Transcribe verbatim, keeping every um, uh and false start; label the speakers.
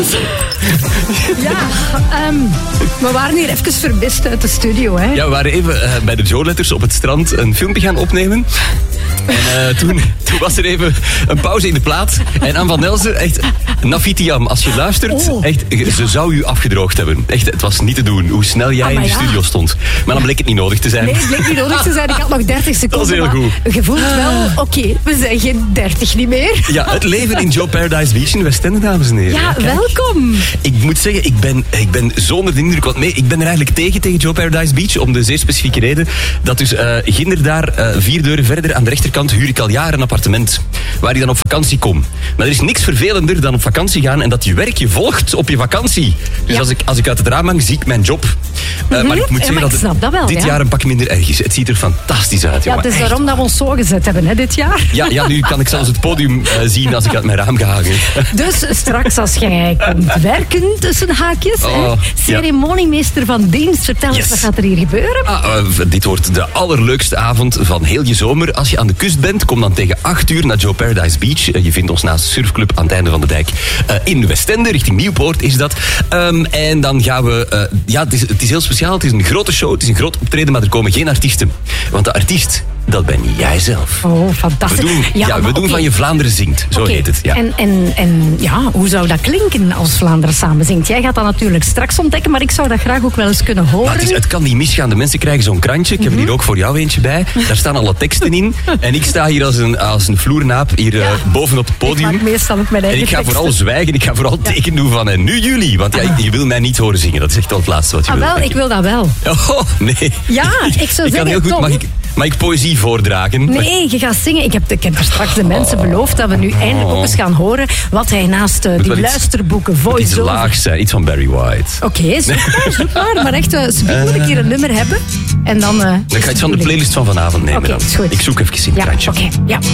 Speaker 1: Ja, um, we waren hier even verbist uit de studio, hè?
Speaker 2: Ja, we waren even uh, bij de Joe-letters op het strand een filmpje gaan opnemen. En uh, toen, toen was er even een pauze in de plaat. En Anne van Elzen, echt, Nafitiam, als je luistert,
Speaker 1: oh,
Speaker 2: echt,
Speaker 1: ja.
Speaker 2: ze zou u afgedroogd hebben. Echt, het was niet te doen hoe snel jij
Speaker 1: ah,
Speaker 2: in de
Speaker 1: ja.
Speaker 2: studio stond. Maar dan bleek het niet nodig te zijn.
Speaker 1: Nee, het bleek niet nodig te zijn. Ik had nog dertig seconden.
Speaker 2: Dat is heel goed.
Speaker 1: Je voelt wel, oké, okay, we zijn geen dertig niet meer.
Speaker 2: Ja, het leven in Joe Paradise Beach in Westende, dames en heren.
Speaker 1: Ja,
Speaker 2: Kijk.
Speaker 1: welkom.
Speaker 2: Ik moet zeggen, ik ben, ik ben zo onder de indruk. Want nee, ik ben er eigenlijk tegen, tegen Joe Paradise Beach. Om de zeer specifieke reden dat dus uh, ginder daar uh, vier deuren verder aan de rechterkant huur ik al jaren een appartement. Waar ik dan op vakantie kom. Maar er is niks vervelender dan op vakantie gaan en dat je werk je volgt op je vakantie. Dus
Speaker 1: Ja.
Speaker 2: als, ik, als ik uit het raam hang, zie ik mijn job. Uh,
Speaker 1: Mm-hmm.
Speaker 2: Maar ik moet
Speaker 1: Ja,
Speaker 2: zeggen
Speaker 1: maar
Speaker 2: dat
Speaker 1: ik
Speaker 2: het
Speaker 1: snap dat wel,
Speaker 2: dit
Speaker 1: ja.
Speaker 2: jaar een pak minder erg is. Het ziet er fantastisch uit,
Speaker 1: Ja,
Speaker 2: jongen.
Speaker 1: het is
Speaker 2: Echt.
Speaker 1: daarom dat we ons zo gezet hebben, hè, dit jaar.
Speaker 2: Ja, ja, nu kan ik zelfs het podium uh, zien als ik uit mijn raam ga hangen.
Speaker 1: Dus straks als jij komt werken, tussen haakjes,
Speaker 2: Oh,
Speaker 1: hè, ceremoniemeester van dienst, vertel eens,
Speaker 2: Yes.
Speaker 1: wat gaat er hier gebeuren?
Speaker 2: Ah, uh, dit wordt de allerleukste avond van heel je zomer. Als je aan de kust bent, kom dan tegen acht uur naar Joe Paradise Beach. Uh, je vindt ons naast de surfclub aan het einde van de dijk. Uh, in Westende, richting Nieuwpoort is dat. Um, en dan gaan we... Uh, ja, het is, het is heel speciaal. Het is een grote show, het is een groot optreden, maar er komen geen artiesten. Want de artiest, dat ben jij zelf.
Speaker 1: Oh,
Speaker 2: We
Speaker 1: fantastisch.
Speaker 2: doen, ja,
Speaker 1: maar
Speaker 2: we doen
Speaker 1: oké.
Speaker 2: van je Vlaanderen zingt. Zo
Speaker 1: Oké,
Speaker 2: heet het. Ja.
Speaker 1: En, en, en ja, hoe zou dat klinken als Vlaanderen samen zingt? Jij gaat dat natuurlijk straks ontdekken, maar ik zou dat graag ook wel eens kunnen horen.
Speaker 2: Maar het, is, het kan niet misgaan. De mensen krijgen zo'n krantje. Ik heb er hier ook voor jou eentje bij. Daar staan alle teksten in. En ik sta hier als een, als een vloernaap hier
Speaker 1: Ja.
Speaker 2: uh, bovenop het
Speaker 1: Ik
Speaker 2: podium.
Speaker 1: maak meestal ook mijn
Speaker 2: En
Speaker 1: eigen
Speaker 2: ik ga
Speaker 1: teksten.
Speaker 2: vooral zwijgen. Ik ga vooral teken doen van en nu jullie. Want ja, je wil mij niet horen zingen. Dat is echt wel het laatste wat je
Speaker 1: Ah,
Speaker 2: wil.
Speaker 1: wel,
Speaker 2: denk
Speaker 1: ik wil dat wel.
Speaker 2: Oh, nee.
Speaker 1: Ja, ik zou
Speaker 2: Ik
Speaker 1: zeggen,
Speaker 2: kan heel goed.
Speaker 1: Tom,
Speaker 2: Mag ik, mag ik poëzie voordragen?
Speaker 1: Nee, je gaat zingen. Ik heb, ik heb er straks de mensen beloofd dat we nu eindelijk ook eens gaan horen wat hij naast uh,
Speaker 2: Moet
Speaker 1: die
Speaker 2: wel iets-
Speaker 1: luisterboeken,
Speaker 2: Iets
Speaker 1: voice-over...
Speaker 2: laag zijn. Iets van Barry White.
Speaker 1: Oké, zoek maar, zoek maar. Maar echt, uh, subiet moet ik hier een nummer hebben. En dan... Uh,
Speaker 2: Dan ga ik iets van de playlist van vanavond nemen.
Speaker 1: Oké,
Speaker 2: dan.
Speaker 1: is goed.
Speaker 2: Ik zoek even in het
Speaker 1: Ja,
Speaker 2: krantje.
Speaker 1: oké. Ja.